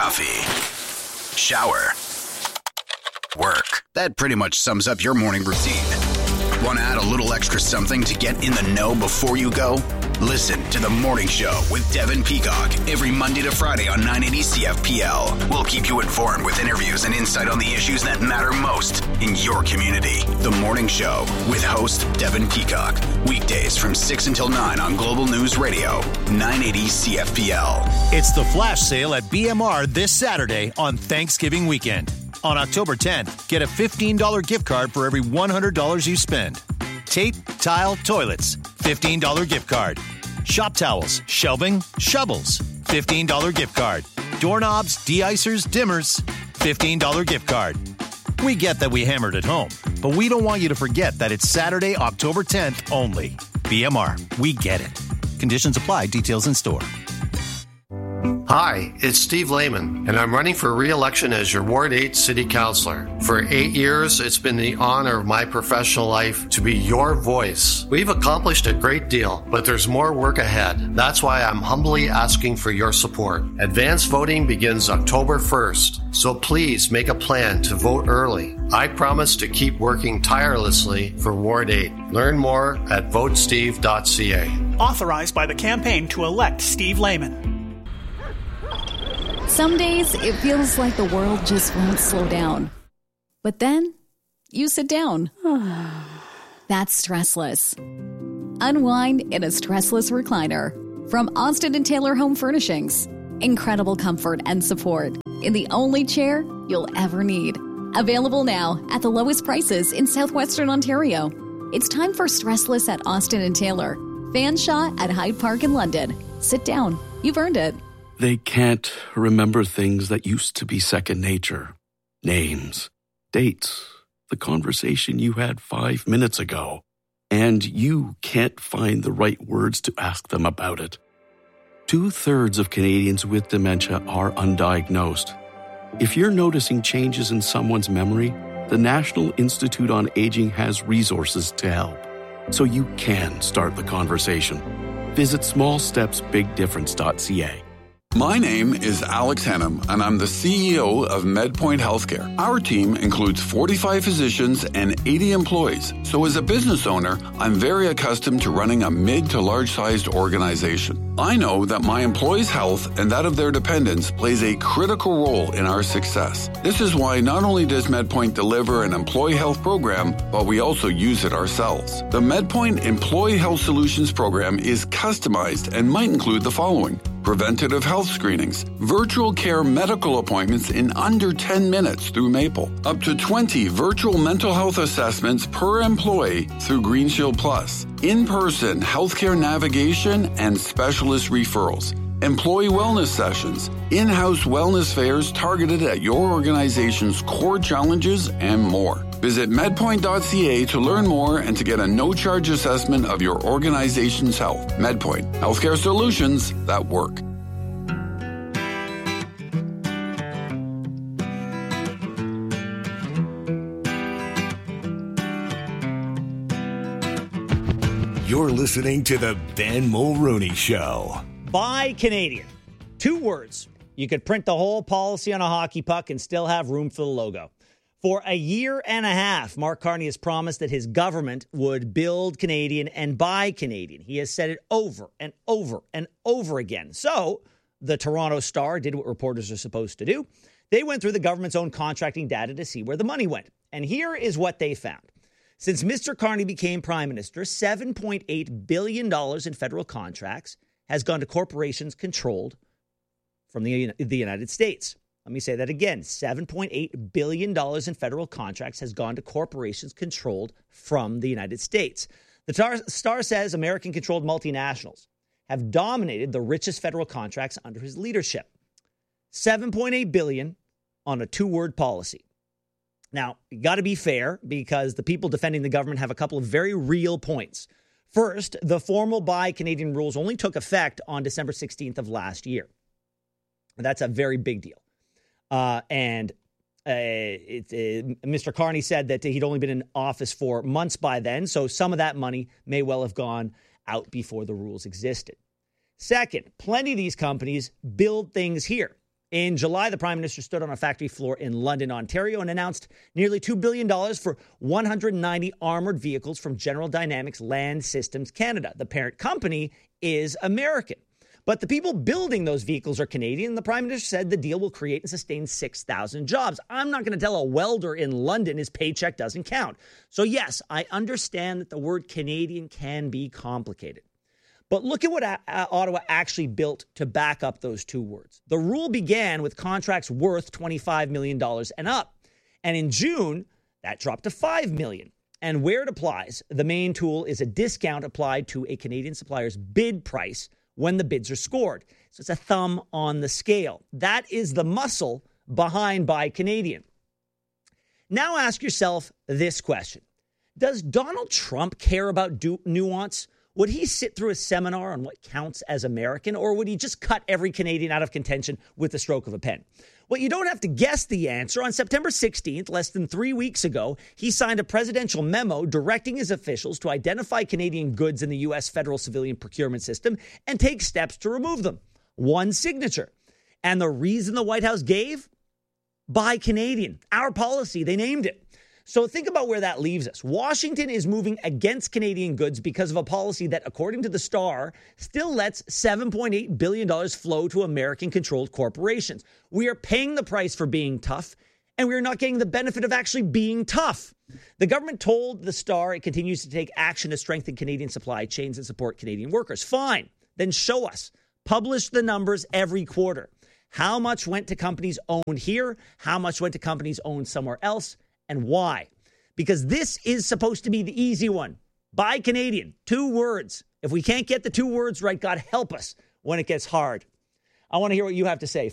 Coffee. Shower. Work. That pretty much sums up your morning routine. Want to add a little extra something to get in the know before you go? Listen to The Morning Show with Devin Peacock every Monday to Friday on 980 CFPL. We'll keep you informed with interviews and insight on the issues that matter most in your community. The Morning Show with host Devin Peacock. Weekdays from 6 until 9 on Global News Radio, 980 CFPL. It's the flash sale at BMR this Saturday on Thanksgiving weekend. On October 10th, get a $15 gift card for every $100 you spend. Tape, tile, toilets, $15 gift card. Shop towels, shelving, shovels, $15 gift card. Doorknobs, de-icers, dimmers, $15 gift card. We get that we hammered at home, but we don't want you to forget that it's Saturday, October 10th only. BMR, we get it. Conditions apply. Details in store. Hi, it's Steve Lehman, and I'm running for re-election as your Ward 8 City Councilor. For 8 years, it's been the honor of my professional life to be your voice. We've accomplished a great deal, but there's more work ahead. That's why I'm humbly asking for your support. Advance voting begins October 1st, so please make a plan to vote early. I promise to keep working tirelessly for Ward 8. Learn more at votesteve.ca. Authorized by the campaign to elect Steve Lehman. Some days it feels like the world just won't slow down. But then you sit down. That's Stressless. Unwind in a stressless recliner from Austin & Taylor Home Furnishings. Incredible comfort and support in the only chair you'll ever need. Available now at the lowest prices in southwestern Ontario. It's time for Stressless at Austin & Taylor. Fanshawe at Hyde Park in London. Sit down. You've earned it. They can't remember things that used to be second nature. Names, dates, the conversation you had 5 minutes ago. And you can't find the right words to ask them about it. 2/3 of Canadians with dementia are undiagnosed. If you're noticing changes in someone's memory, the National Institute on Aging has resources to help. So you can start the conversation. Visit smallstepsbigdifference.ca. My name is Alex Hannum, and I'm the CEO of MedPoint Healthcare. Our team includes 45 physicians and 80 employees. So as a business owner, I'm very accustomed to running a mid to large-sized organization. I know that my employees' health and that of their dependents plays a critical role in our success. This is why not only does MedPoint deliver an employee health program, but we also use it ourselves. The MedPoint Employee Health Solutions program is customized and might include the following: preventative health screenings, virtual care medical appointments in under 10 minutes through Maple, up to 20 virtual mental health assessments per employee through Green Shield Plus, in-person healthcare navigation and specialist referrals, employee wellness sessions, in-house wellness fairs targeted at your organization's core challenges, and more. Visit medpoint.ca to learn more and to get a no-charge assessment of your organization's health. MedPoint, healthcare solutions that work. You're listening to the Ben Mulrooney Show. Buy Canadian. 2 words. You could print the whole policy on a hockey puck and still have room for the logo. For a year and a half, Mark Carney has promised that his government would build Canadian and buy Canadian. He has said it over and over and over again. So the Toronto Star did what reporters are supposed to do. They went through the government's own contracting data to see where the money went. And here is what they found. Since Mr. Carney became prime minister, $7.8 billion in federal contracts has gone to corporations controlled from the United States. Let me say that again. $7.8 billion in federal contracts has gone to corporations controlled from the United States. The Star says American-controlled multinationals have dominated the richest federal contracts under his leadership. $7.8 billion on a 2-word policy. Now, you got to be fair because the people defending the government have a couple of very real points. First, the formal Buy Canadian rules only took effect on December 16th of last year. That's a very big deal. Mr. Carney said that he'd only been in office for months by then, so some of that money may well have gone out before the rules existed. Second, plenty of these companies build things here. In July, the Prime Minister stood on a factory floor in London, Ontario, and announced nearly $2 billion for 190 armored vehicles from General Dynamics Land Systems Canada. The parent company is American. But the people building those vehicles are Canadian. The Prime Minister said the deal will create and sustain 6,000 jobs. I'm not going to tell a welder in London his paycheck doesn't count. So yes, I understand that the word Canadian can be complicated. But look at what Ottawa actually built to back up those two words. The rule began with contracts worth $25 million and up. And in June, that dropped to $5 million. And where it applies, the main tool is a discount applied to a Canadian supplier's bid price when the bids are scored. So it's a thumb on the scale. That is the muscle behind Buy Canadian. Now ask yourself this question. Does Donald Trump care about nuance? Would he sit through a seminar on what counts as American, or would he just cut every Canadian out of contention with the stroke of a pen? Well, you don't have to guess the answer. On September 16th, less than 3 weeks ago, he signed a presidential memo directing his officials to identify Canadian goods in the U.S. federal civilian procurement system and take steps to remove them. One signature. And the reason the White House gave? Buy Canadian. Our policy, they named it. So think about where that leaves us. Washington is moving against Canadian goods because of a policy that, according to the Star, still lets $7.8 billion flow to American-controlled corporations. We are paying the price for being tough, and we are not getting the benefit of actually being tough. The government told the Star it continues to take action to strengthen Canadian supply chains and support Canadian workers. Fine. Then show us. Publish the numbers every quarter. How much went to companies owned here? How much went to companies owned somewhere else? And why? Because this is supposed to be the easy one. Buy Canadian. 2 words. If we can't get the 2 words right, God help us when it gets hard. I want to hear what you have to say.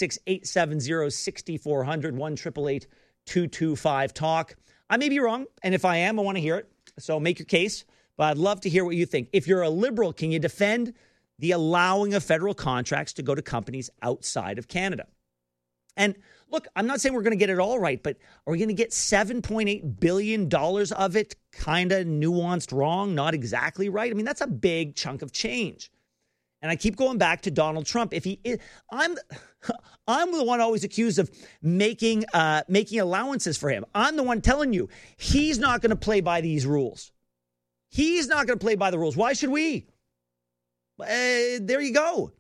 416-870-6400, 1-888-225-TALK. I may be wrong, and if I am, I want to hear it. So make your case, but I'd love to hear what you think. If you're a liberal, can you defend the allowing of federal contracts to go to companies outside of Canada? And look, I'm not saying we're going to get it all right, but are we going to get $7.8 billion of it kind of nuanced wrong, not exactly right? I mean, that's a big chunk of change. And I keep going back to Donald Trump. I'm the one always accused of making allowances for him. I'm the one telling you he's not going to play by these rules. He's not going to play by the rules. Why should we? There you go.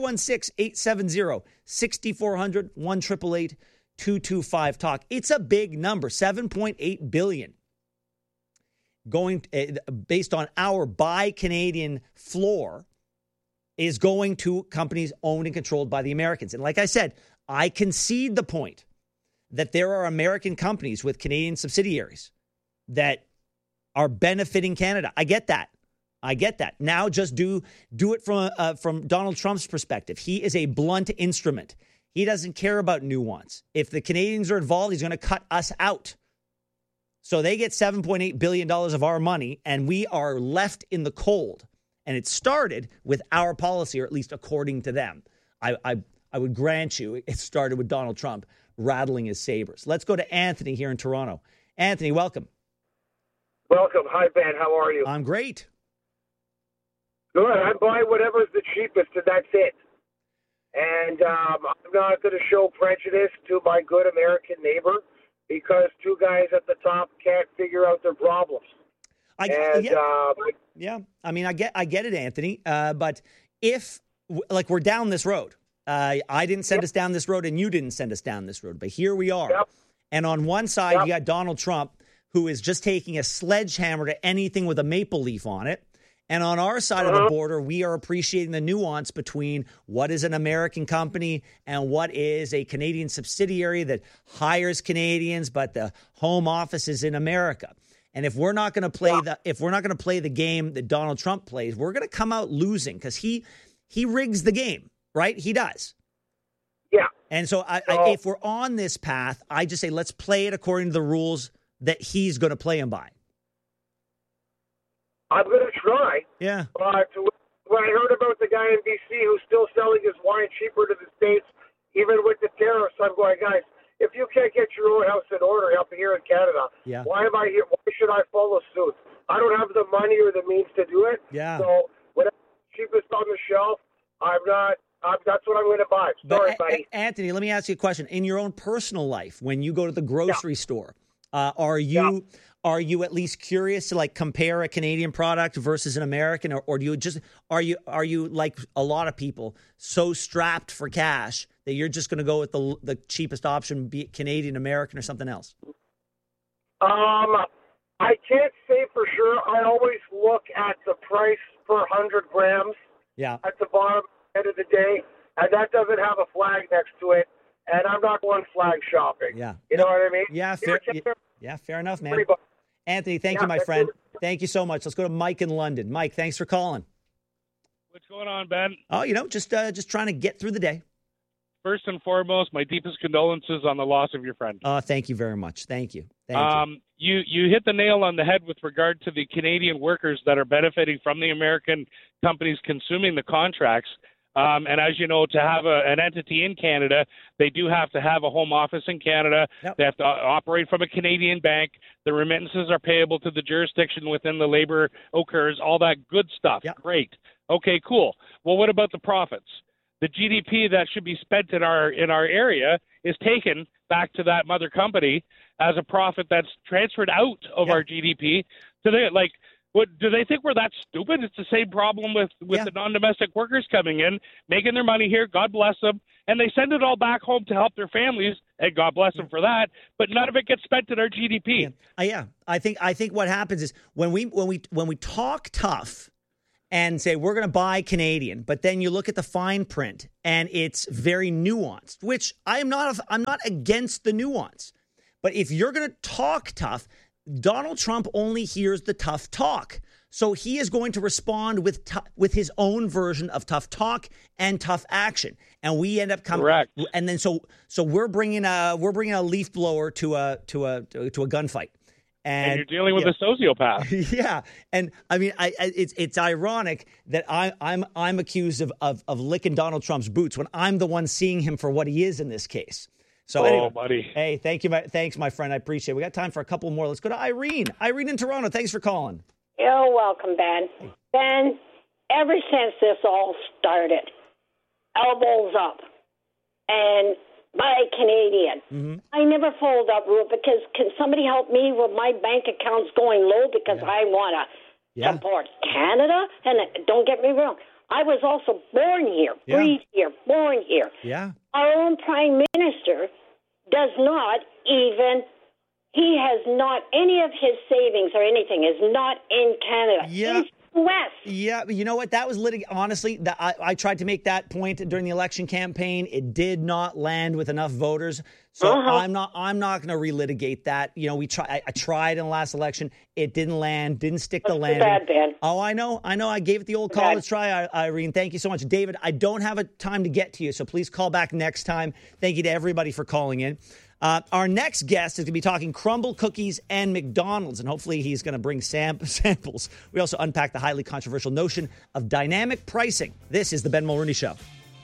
416-870-6400, 1-888-225-TALK. It's a big number, $7.8 billion. Going based on our Buy Canadian floor is going to companies owned and controlled by the Americans. And like I said, I concede the point that there are American companies with Canadian subsidiaries that are benefiting Canada. I get that. Now just do it from Donald Trump's perspective. He is a blunt instrument. He doesn't care about nuance. If the Canadians are involved, he's going to cut us out. So they get $7.8 billion of our money, and we are left in the cold. And it started with our policy, or at least according to them. I would grant you it started with Donald Trump rattling his sabers. Let's go to Anthony here in Toronto. Anthony, welcome. Welcome. Hi, Ben. How are you? I'm great. Good. I buy whatever's the cheapest, and that's it. And I'm not going to show prejudice to my good American neighbor because 2 guys at the top can't figure out their problems. I mean, I get it, Anthony. But if, like, we're down this road, I didn't send us down this road, and you didn't send us down this road. But here we are. Yep. And on one side, you got Donald Trump, who is just taking a sledgehammer to anything with a maple leaf on it. And on our side of the border, we are appreciating the nuance between what is an American company and what is a Canadian subsidiary that hires Canadians, but the home office is in America. And if we're not going to play the game that Donald Trump plays, we're going to come out losing because he rigs the game, right? He does. Yeah. And so if we're on this path, I just say let's play it according to the rules that he's going to play them by. I'm going to try. Yeah. But when I heard about the guy in B.C. who's still selling his wine cheaper to the States, even with the tariffs, I'm going, guys, if you can't get your own house in order up here in Canada, why am I here? Why should I follow suit? I don't have the money or the means to do it. Yeah. So whatever's cheapest on the shelf, I'm not That's what I'm going to buy. Sorry, buddy. Anthony, let me ask you a question. In your own personal life, when you go to the grocery store, are you at least curious to like compare a Canadian product versus an American, or do you just are you like a lot of people so strapped for cash that you're just going to go with the cheapest option, be it Canadian, American, or something else? I can't say for sure. I always look at the price per 100 grams. Yeah. At the bottom end of the day, and that doesn't have a flag next to it, and I'm not going flag shopping. Yeah. You know what I mean? Yeah, fair enough, man. Anthony, thank you, my friend. Thank you so much. Let's go to Mike in London. Mike, thanks for calling. What's going on, Ben? Oh, just trying to get through the day. First and foremost, my deepest condolences on the loss of your friend. Thank you very much. Thank you. You hit the nail on the head with regard to the Canadian workers that are benefiting from the American companies consuming the contracts. And as you know, to have an entity in Canada, they do have to have a home office in Canada. Yep. They have to operate from a Canadian bank. The remittances are payable to the jurisdiction within the labor occurs, all that good stuff. Yep. Great. Okay, cool. Well, what about the profits? The GDP that should be spent in our area is taken back to that mother company as a profit that's transferred out of our GDP. So what do they think we're that stupid? It's the same problem with the non-domestic workers coming in, making their money here. God bless them, and they send it all back home to help their families, and God bless them for that. But none of it gets spent in our GDP. Yeah. I think what happens is when we talk tough and say we're going to buy Canadian, but then you look at the fine print and it's very nuanced, which I'm not against the nuance. But if you're going to talk tough, Donald Trump only hears the tough talk. So he is going to respond with his own version of tough talk and tough action. And we end up coming. Correct. And then so we're bringing a leaf blower to a gunfight. And you're dealing with a sociopath. Yeah, and I mean, it's ironic that I'm accused of licking Donald Trump's boots when I'm the one seeing him for what he is in this case. So anyway, buddy. Hey, thanks, my friend. I appreciate it. We got time for a couple more. Let's go to Irene. Irene in Toronto. Thanks for calling. You're welcome, Ben. Ben, ever since this all started, elbows up and buy Canadian. Mm-hmm. I never followed that rule because can somebody help me with my bank accounts going low because I want to support Canada? And don't get me wrong, I was also born here, breathed here, born here. Yeah. Our own prime minister does not even, he has not, any of his savings or anything is not in Canada. Yeah. He's West. Yeah, but you know what? That was honestly, I tried to make that point during the election campaign. It did not land with enough voters. So I'm not going to relitigate that. You know, I tried in the last election. It didn't land, didn't stick the landing. Bad, Ben. Oh, I know. I gave it the old college try, Irene. Thank you so much. David, I don't have a time to get to you, so please call back next time. Thank you to everybody for calling in. Our next guest is going to be talking crumble cookies and McDonald's, and hopefully he's going to bring samples. We also unpack the highly controversial notion of dynamic pricing. This is the Ben Mulrooney Show.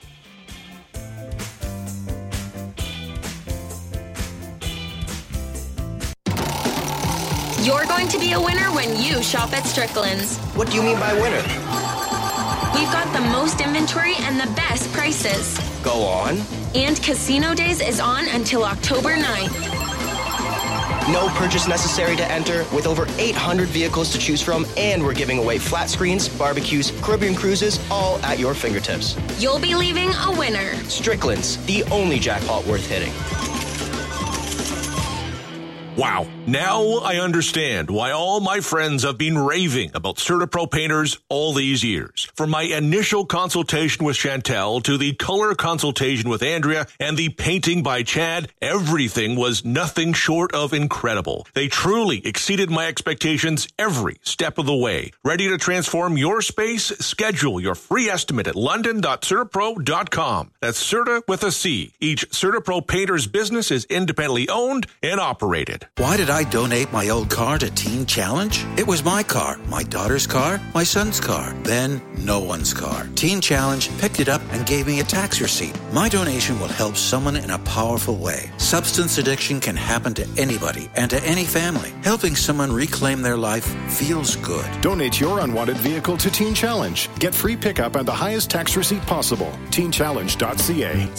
You're going to be a winner when you shop at Strickland's. What do you mean by winner? We've got the most inventory and the best prices. Go on. And Casino Days is on until October 9th. No purchase necessary to enter, with over 800 vehicles to choose from, and we're giving away flat screens, barbecues, Caribbean cruises, all at your fingertips. You'll be leaving a winner. Strickland's, the only jackpot worth hitting. Wow. Now I understand why all my friends have been raving about CertaPro painters all these years. From my initial consultation with Chantel to the color consultation with Andrea and the painting by Chad, everything was nothing short of incredible. They truly exceeded my expectations every step of the way. Ready to transform your space? Schedule your free estimate at london.certapro.com. That's Certa with a C. Each CertaPro painter's business is independently owned and operated. Why did I I donate my old car to Teen Challenge? It was my car, my daughter's car, my son's car, then no one's car. Teen Challenge picked it up and gave me a tax receipt. My donation will help someone in a powerful way. Substance addiction can happen to anybody and to any family. Helping someone reclaim their life feels good. Donate your unwanted vehicle to Teen Challenge. Get free pickup and the highest tax receipt possible. TeenChallenge.ca.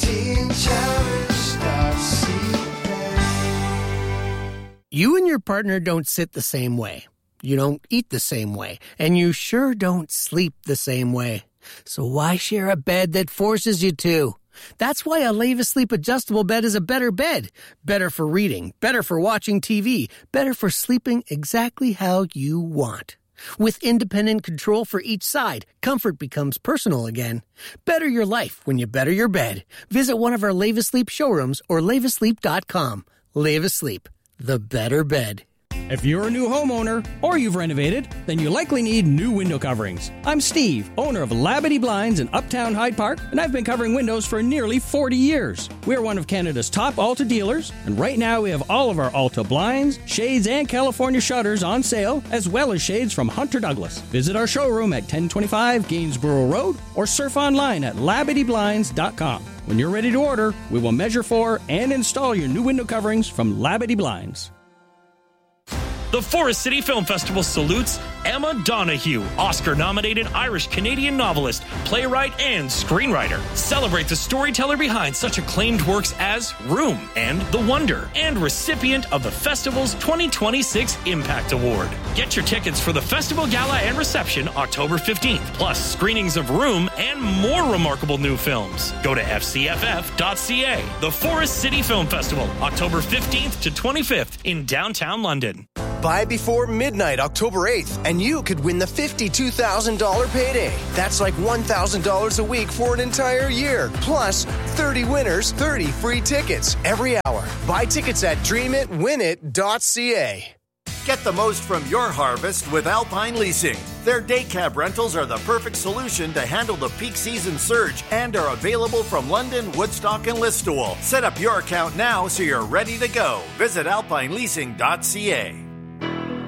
You and your partner don't sit the same way. You don't eat the same way. And you sure don't sleep the same way. So why share a bed that forces you to? That's why a Leva Sleep adjustable bed is a better bed. Better for reading, better for watching TV, better for sleeping exactly how you want. With independent control for each side, comfort becomes personal again. Better your life when you better your bed. Visit one of our Leva Sleep showrooms or levasleep.com. Leva Sleep, the better bed. If you're a new homeowner or you've renovated, then you likely need new window coverings. I'm Steve, owner of Labadee Blinds in Uptown Hyde Park, and I've been covering windows for nearly 40 years. We're one of Canada's top Alta dealers, and right now we have all of our Alta blinds, shades, and California shutters on sale, as well as shades from Hunter Douglas. Visit our showroom at 1025 Gainsborough Road or surf online at LabadeeBlinds.com. When you're ready to order, we will measure for and install your new window coverings from Labadee Blinds. The Forest City Film Festival salutes Emma Donoghue, Oscar-nominated Irish-Canadian novelist, playwright, and screenwriter. Celebrate the storyteller behind such acclaimed works as Room and The Wonder, and recipient of the festival's 2026 Impact Award. Get your tickets for the festival gala and reception October 15th, plus screenings of Room and more remarkable new films. Go to fcff.ca. The Forest City Film Festival, October 15th to 25th in downtown London. Buy before midnight, October 8th, and you could win the $52,000 payday. That's like $1,000 a week for an entire year. Plus, 30 winners, 30 free tickets every hour. Buy tickets at dreamit.winit.ca. Get the most from your harvest with Alpine Leasing. Their day cab rentals are the perfect solution to handle the peak season surge and are available from London, Woodstock, and Listowel. Set up your account now so you're ready to go. Visit alpineleasing.ca.